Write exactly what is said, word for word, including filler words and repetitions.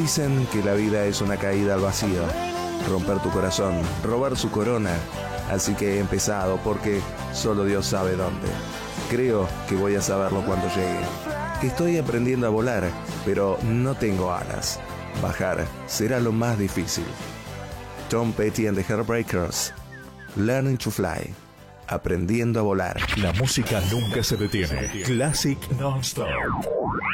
Dicen que la vida es una caída al vacío, romper tu corazón, robar su corona. Así que he empezado porque solo Dios sabe dónde. Creo que voy a saberlo cuando llegue. Estoy aprendiendo a volar, pero no tengo alas. Bajar será lo más difícil. Tom Petty and the Heartbreakers, Learning to Fly, aprendiendo a volar. La música nunca se detiene. Classic non-stop.